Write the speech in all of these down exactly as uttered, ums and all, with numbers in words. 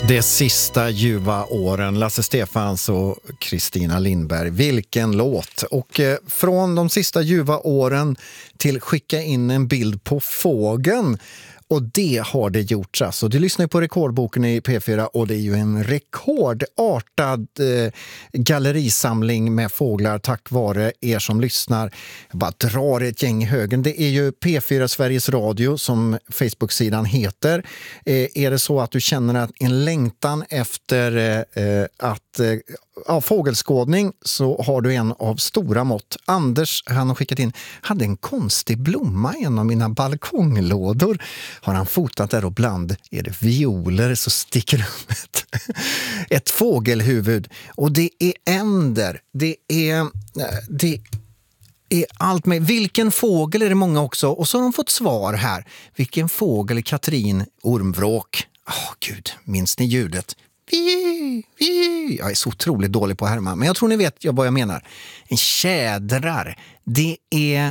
De sista ljuva åren, Lasse Stefans och Kristina Lindberg. Vilken låt! Och eh, från de sista ljuva åren till skicka in en bild på fågeln. Och det har det gjorts. Alltså. Du lyssnar på Rekordboken i P fyra och det är ju en rekordartad eh, gallerisamling med fåglar tack vare er som lyssnar. Jag bara drar ett gäng i högen. Det är ju P fyra Sveriges Radio som Facebook-sidan heter. Eh, är det så att du känner att en längtan efter eh, att eh, ja, fågelskådning, så har du en av stora mått. Anders, han har skickat in, hade en konstig blomma i en av mina balkonglådor. Har han fotat där och bland är det violer så sticker upp ett, ett fågelhuvud. Och det är änder. Det är... Det är allt med. Vilken fågel är det många också? Och så har de fått svar här. Vilken fågel är Katrin Ormvråk? Åh oh, gud, minns ni ljudet? Vi, vi. Jag är så otroligt dålig på att härma, men jag tror ni vet vad jag menar. En tjädrar, det är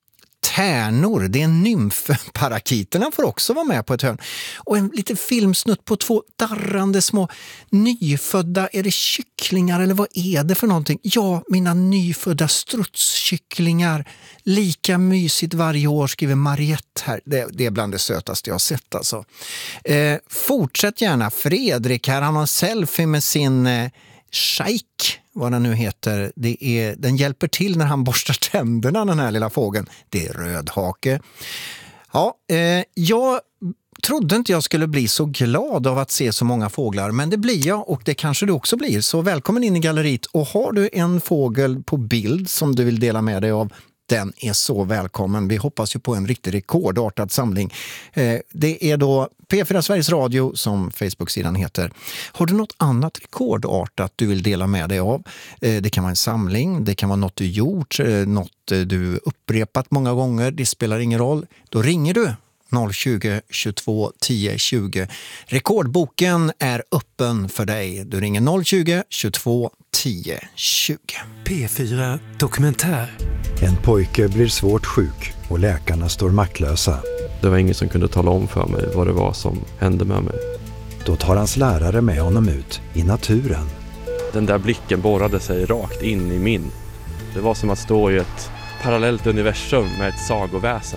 tärnor, det är nymfparakiterna får också vara med på ett hörn. Och en liten filmsnutt på två darrande små nyfödda, är det kycklingar eller vad är det för någonting? Ja, mina nyfödda strutskycklingar. Lika mysigt varje år, skriver Mariette här. Det, det är bland det sötaste jag har sett alltså. Eh, fortsätt gärna. Fredrik här, han har en selfie med sin eh, shaik, vad den nu heter. Det är, den hjälper till när han borstar tänderna, den här lilla fågeln. Det är rödhake. Ja, eh, jag trodde inte jag skulle bli så glad av att se så många fåglar, men det blir jag och det kanske du också blir. Så välkommen in i galleriet, och har du en fågel på bild som du vill dela med dig av, den är så välkommen. Vi hoppas ju på en riktigt rekordartad samling. Eh, det är då P fyra Sveriges Radio som Facebook-sidan heter. Har du något annat rekordartat du vill dela med dig av? Eh, det kan vara en samling, det kan vara något du gjort, eh, något eh, du upprepat många gånger. Det spelar ingen roll. Då ringer du noll tjugo, tjugotvå, tio, tjugo. Rekordboken är öppen för dig. Du ringer noll tjugo, tjugotvå, tio, tjugo. P fyra Dokumentär. En pojke blir svårt sjuk och läkarna står maktlösa. Det var ingen som kunde tala om för mig vad det var som hände med mig. Då tar hans lärare med honom ut i naturen. Den där blicken borrade sig rakt in i min. Det var som att stå i ett parallellt universum med ett sagoväsen.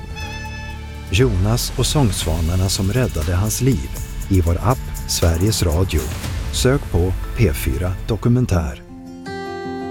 Jonas och sångsvanarna som räddade hans liv i vår app Sveriges Radio. Sök på P fyra Dokumentär.